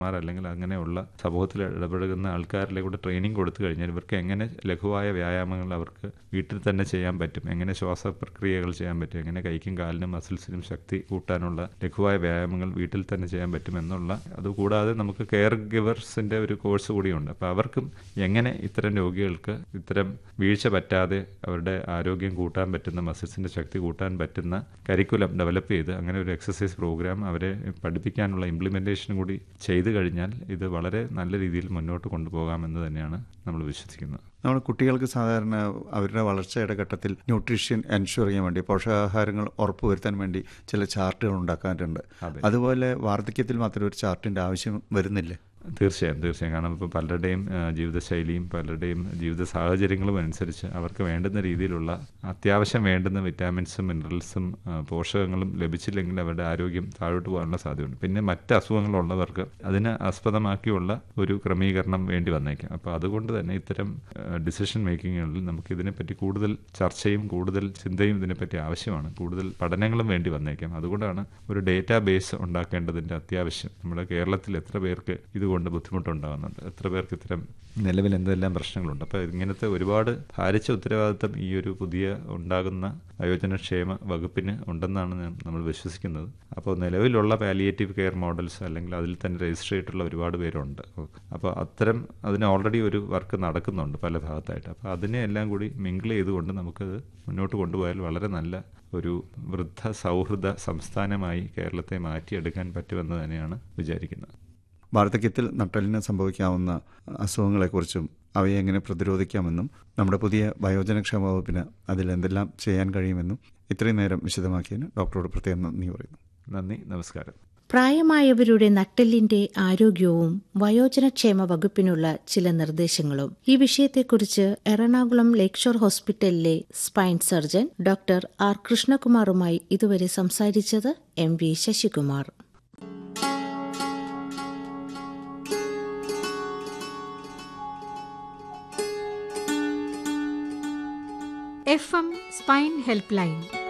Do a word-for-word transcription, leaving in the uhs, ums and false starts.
അല്ലെങ്കിൽ അങ്ങനെയുള്ള സമൂഹത്തിൽ ഇടപെടുന്ന ആൾക്കാരിലെ കൂടെ ട്രെയിനിങ് കൊടുത്തു കഴിഞ്ഞാൽ ഇവർക്ക് എങ്ങനെ ലഘുവായ വ്യായാമങ്ങൾ അവർക്ക് വീട്ടിൽ തന്നെ ചെയ്യാൻ പറ്റും, എങ്ങനെ ശ്വാസ പ്രക്രിയകൾ ചെയ്യാൻ പറ്റും, എങ്ങനെ കൈക്കും കാലിനും മസിൽസിനും ശക്തി കൂട്ടാനുള്ള ലഘുവായ വ്യായാമങ്ങൾ വീട്ടിൽ തന്നെ ചെയ്യാൻ പറ്റും എന്നുള്ള. അതുകൂടാതെ നമുക്ക് കെയർ ഗിവേഴ്സിൻ്റെ ഒരു കോഴ്സ് കൂടിയുണ്ട്. അപ്പോൾ അവർക്കും എങ്ങനെ ഇത്തരം രോഗികൾക്ക് ഇത്തരം വീഴ്ച പറ്റാതെ അവരുടെ ആരോഗ്യം കൂട്ടാൻ പറ്റുന്ന, മസിൽസിൻ്റെ ശക്തി കൂട്ടാൻ പറ്റുന്ന കരിക്കുലം ഡെവലപ്പ് ചെയ്ത് അങ്ങനെ ഒരു എക്സസൈസ് പ്രോഗ്രാം അവരെ പഠിപ്പിക്കാനുള്ള ഇംപ്ലിമെൻറ്റേഷൻ കൂടി ചെയ്തു കഴിഞ്ഞാൽ ഇത് വളരെ നല്ല രീതിയിൽ മുന്നോട്ട് കൊണ്ടുപോകാമെന്ന് തന്നെയാണ് നമ്മൾ വിശ്വസിക്കുന്നത്. നമ്മൾ കുട്ടികൾക്ക് സാധാരണ അവരുടെ വളർച്ചയുടെ ഘട്ടത്തിൽ ന്യൂട്രീഷൻ എൻഷുർ ചെയ്യാൻ വേണ്ടി, പോഷകാഹാരങ്ങൾ ഉറപ്പുവരുത്താൻ വേണ്ടി ചില ചാർട്ടുകൾ ഉണ്ടാക്കാറുണ്ട്. അതുപോലെ വാർദ്ധക്യത്തിൽ മാത്രം ഒരു ചാർട്ടിൻ്റെ ആവശ്യം വരുന്നില്ലേ? തീർച്ചയായും തീർച്ചയായും കാരണം ഇപ്പോൾ പലരുടെയും ജീവിതശൈലിയും പലരുടെയും ജീവിത സാഹചര്യങ്ങളും അനുസരിച്ച് അവർക്ക് വേണ്ടുന്ന രീതിയിലുള്ള അത്യാവശ്യം വേണ്ടുന്ന വിറ്റാമിൻസും മിനറൽസും പോഷകങ്ങളും ലഭിച്ചില്ലെങ്കിൽ അവരുടെ ആരോഗ്യം താഴോട്ട് പോകാനുള്ള സാധ്യതയുണ്ട്. പിന്നെ മറ്റ് അസുഖങ്ങളുള്ളവർക്ക് അതിനെ ആസ്പദമാക്കിയുള്ള ഒരു ക്രമീകരണം വേണ്ടി വന്നേക്കാം. അപ്പോൾ അതുകൊണ്ട് തന്നെ ഇത്തരം ഡിസിഷൻ മേക്കിങ്ങുകളിൽ നമുക്ക് ഇതിനെപ്പറ്റി കൂടുതൽ ചർച്ചയും കൂടുതൽ ചിന്തയും ഇതിനെപ്പറ്റി ആവശ്യമാണ്. കൂടുതൽ പഠനങ്ങളും വേണ്ടി വന്നേക്കാം. അതുകൊണ്ടാണ് ഒരു ഡേറ്റാ ബേസ് ഉണ്ടാക്കേണ്ടതിൻ്റെ അത്യാവശ്യം. നമ്മുടെ കേരളത്തിൽ എത്ര പേർക്ക് ഇത് കൊണ്ട് ബുദ്ധിമുട്ടുണ്ടാകുന്നുണ്ട്, എത്ര പേർക്ക് ഇത്തരം നിലവിൽ എന്തെല്ലാം പ്രശ്നങ്ങളുണ്ട്. അപ്പോൾ ഇങ്ങനത്തെ ഒരുപാട് ഭാരിച്ച ഉത്തരവാദിത്തം ഈ ഒരു പുതിയ ഉണ്ടാകുന്ന വയോജനക്ഷേമ വകുപ്പിന് ഉണ്ടെന്നാണ് നമ്മൾ വിശ്വസിക്കുന്നത്. അപ്പോൾ നിലവിലുള്ള പാലിയേറ്റീവ് കെയർ മോഡൽസ് അല്ലെങ്കിൽ അതിൽ തന്നെ രജിസ്റ്റർ ചെയ്തിട്ടുള്ള ഒരുപാട് പേരുണ്ട്. അപ്പോൾ അത്തരം അതിന് ഓൾറെഡി ഒരു വർക്ക് നടക്കുന്നുണ്ട് പല ഭാഗത്തായിട്ട്. അപ്പോൾ അതിനെ എല്ലാം കൂടി മിങ്കിൾ ചെയ്തുകൊണ്ട് നമുക്കത് മുന്നോട്ട് കൊണ്ടുപോയാൽ വളരെ നല്ല ഒരു വൃദ്ധ സൗഹൃദ സംസ്ഥാനമായി കേരളത്തെ മാറ്റിയെടുക്കാൻ പറ്റുമെന്ന് തന്നെയാണ് വിചാരിക്കുന്നത്. വാർദ്ധക്യത്തിൽ നട്ടെല്ലിന് സംഭവിക്കാവുന്ന അസുഖങ്ങളെക്കുറിച്ചും അവയെ എങ്ങനെ പ്രതിരോധിക്കാമെന്നും നമ്മുടെ പുതിയ വയോജനക്ഷേമ വകുപ്പിന് അതിലെന്തെല്ലാം ചെയ്യാൻ കഴിയുമെന്നും ഇത്രയും നേരം വിശദമാക്കിയതിന് ഡോക്ടറോട് പ്രത്യേകം നന്ദി പറയുന്നു. നന്ദി, നമസ്കാരം. പ്രായമായവരുടെ നട്ടെല്ലിന്റെ ആരോഗ്യവും വയോജനക്ഷേമ വകുപ്പിനുള്ള ചില നിർദ്ദേശങ്ങളും. ഈ വിഷയത്തെക്കുറിച്ച് എറണാകുളം ലേക്ഷോർ ഹോസ്പിറ്റലിലെ സ്പൈൻ സർജൻ ഡോക്ടർ ആർ കൃഷ്ണകുമാറുമായി ഇതുവരെ സംസാരിച്ചത് M V Sasikumar. F M spine help line.